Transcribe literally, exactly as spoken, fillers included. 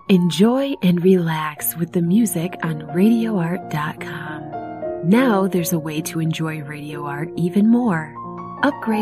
Enjoy and relax with the music on radio art dot com. Now there's a way to enjoy Radio Art even more. Upgrade